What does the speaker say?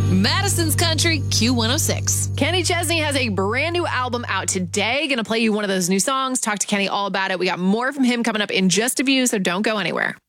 Madison's Country Q106. Kenny Chesney has a brand new album out today. Going to play you one of those new songs. Talk to Kenny all about it. We got more from him coming up in just a few, so don't go anywhere.